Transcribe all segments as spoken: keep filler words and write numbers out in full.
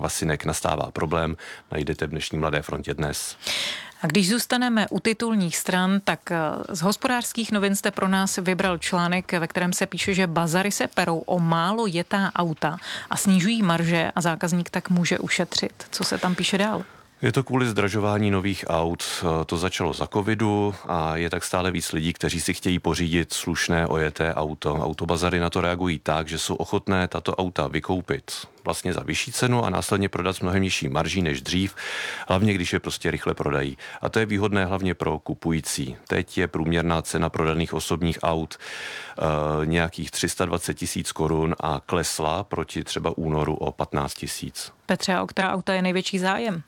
Vasinek nastává problém, najdete v dnešní Mladé frontě dnes. A když zůstaneme u titulních stran, tak z Hospodářských novin jste pro nás vybral článek, ve kterém se píše, že bazary se perou o málo jetá auta a snižují marže a zákazník tak může ušetřit. Co se tam píše dál? Je to kvůli zdražování nových aut. To začalo za covidu a je tak stále víc lidí, kteří si chtějí pořídit slušné ojeté auto. Autobazary na to reagují tak, že jsou ochotné tato auta vykoupit vlastně za vyšší cenu a následně prodat s mnohem nižší marží než dřív, hlavně když je prostě rychle prodají. A to je výhodné hlavně pro kupující. Teď je průměrná cena prodaných osobních aut e, nějakých tři sta dvacet tisíc korun a klesla proti třeba únoru o patnáct tisíc. Petře, a o která auta je největší zájem?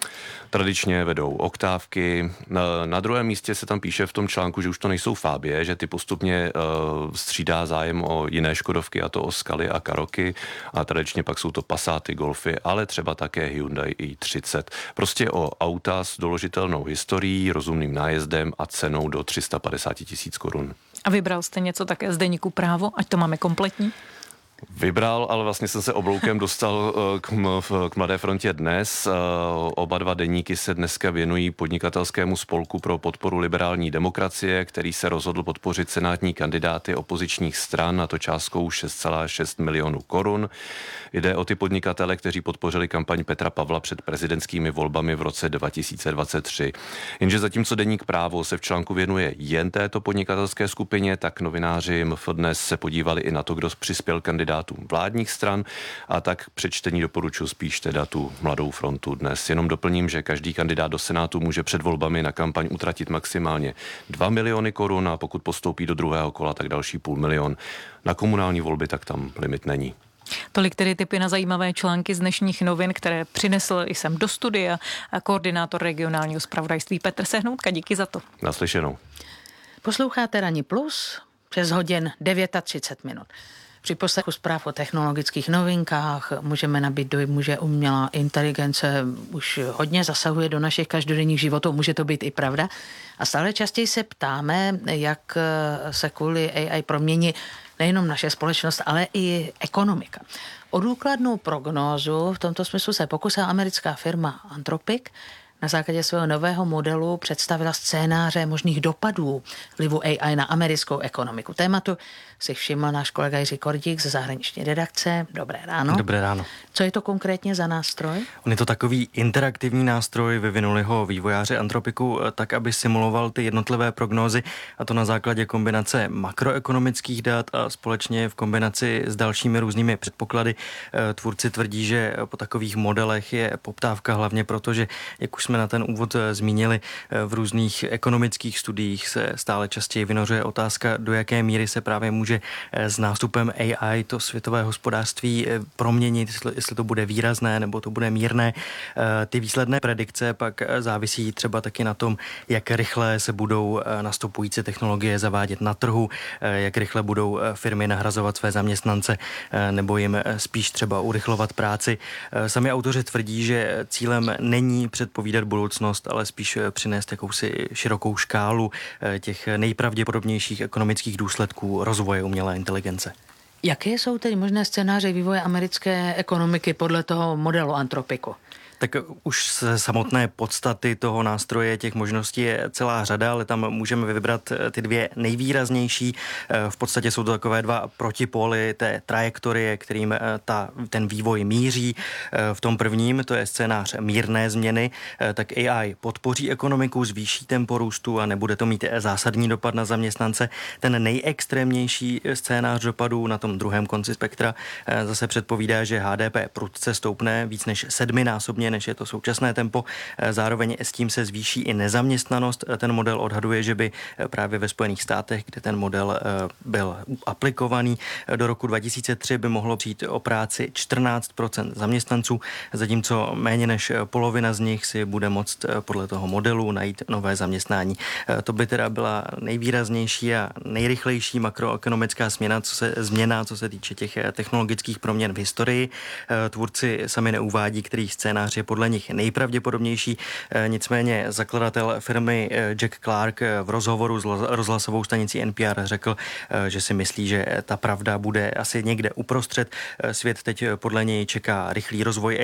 Tradičně vedou oktávky. Na, na druhém místě se tam píše v tom článku, že už to nejsou Fabie, že ty postupně uh, střídá zájem o jiné Škodovky, a to o Scaly a Karoky. A tradičně pak jsou to Passaty, Golfy, ale třeba také Hyundai i třicet. Prostě o auta s doložitelnou historií, rozumným nájezdem a cenou do tři sta padesát tisíc korun. A vybral jste něco také z deníku Právo, ať to máme kompletní? Vybral, ale vlastně jsem se obloukem dostal k, m, k Mladé frontě dnes. Oba dva deníky se dneska věnují podnikatelskému spolku pro podporu liberální demokracie, který se rozhodl podpořit senátní kandidáty opozičních stran, a to částkou šest celá šest milionů korun. Jde o ty podnikatele, kteří podpořili kampaň Petra Pavla před prezidentskými volbami v roce dva tisíce dvacet tři. Jenže zatímco deník Právo se v článku věnuje jen této podnikatelské skupině, tak novináři M F dnes se podívali i na to, kdo přispěl kandidátům vládních stran, a tak přečtení doporučuji spíš teda tu Mladou frontu dnes. Jenom doplním, že každý kandidát do Senátu může před volbami na kampaň utratit maximálně dva miliony korun a pokud postoupí do druhého kola, tak další půl milion. Na komunální volby tak tam limit není. Tolik tedy tipy na zajímavé články z dnešních novin, které přinesl i sem do studia koordinátor regionálního zpravodajství Petr Sehnoutka. Díky za to. Naslyšenou. Posloucháte Ranní plus, přes hodin třicet devět minut. Při poslechu zpráv o technologických novinkách můžeme nabít dojmu, že umělá inteligence už hodně zasahuje do našich každodenních životů. Může to být i pravda. A stále častěji se ptáme, jak se kvůli A I promění nejenom naše společnost, ale i ekonomika. O důkladnou prognózu v tomto smyslu se pokusila americká firma Anthropic. Na základě svého nového modelu představila scénáře možných dopadů vlivu A I na americkou ekonomiku. Tématu si všiml náš kolega Jiří Kordík ze zahraniční redakce. Dobré ráno. Dobré ráno. Co je to konkrétně za nástroj? On je to takový interaktivní nástroj, vyvinuli ho vývojáři Anthropicu tak, aby simuloval ty jednotlivé prognózy, a to na základě kombinace makroekonomických dat a společně v kombinaci s dalšími různými předpoklady. Tvůrci tvrdí, že po takových modelech je poptávka hlavně proto, že, jak už jsme na ten úvod zmínili, v různých ekonomických studiích se stále častěji vynořuje otázka, do jaké míry se právě může s nástupem A I to světové hospodářství proměnit, jestli to bude výrazné nebo to bude mírné. Ty výsledné predikce pak závisí třeba taky na tom, jak rychle se budou nastupující technologie zavádět na trhu, jak rychle budou firmy nahrazovat své zaměstnance nebo jim spíš třeba urychlovat práci. Sami autoři tvrdí, že cílem není předpovídat budoucnost, ale spíš přinést jakousi širokou škálu těch nejpravděpodobnějších ekonomických důsledků rozvoje umělé inteligence. Jaké jsou tedy možné scénáře vývoje americké ekonomiky podle toho modelu Anthropicu? Tak už ze samotné podstaty toho nástroje těch možností je celá řada, ale tam můžeme vybrat ty dvě nejvýraznější. V podstatě jsou to takové dva protipóly té trajektorie, kterým ta, ten vývoj míří. V tom prvním, to je scénář mírné změny, tak A I podpoří ekonomiku, zvýší tempo růstu a nebude to mít zásadní dopad na zaměstnance. Ten nejextrémnější scénář dopadů na tom druhém konci spektra zase předpovídá, že H D P prudce stoupne víc než sedminásobně, než je to současné tempo. Zároveň s tím se zvýší i nezaměstnanost. Ten model odhaduje, že by právě ve Spojených státech, kde ten model byl aplikovaný, do roku dva tisíce tři by mohlo přijít o práci čtrnáct procent zaměstnanců, zatímco méně než polovina z nich si bude moct podle toho modelu najít nové zaměstnání. To by teda byla nejvýraznější a nejrychlejší makroekonomická změna, co se změna, co se týče těch technologických proměn v historii. Tvůrci sami neuvádí, který scénář je podle nich nejpravděpodobnější. Nicméně zakladatel firmy Jack Clark v rozhovoru s rozhlasovou stanicí N P R řekl, že si myslí, že ta pravda bude asi někde uprostřed. Svět teď podle něj čeká rychlý rozvoj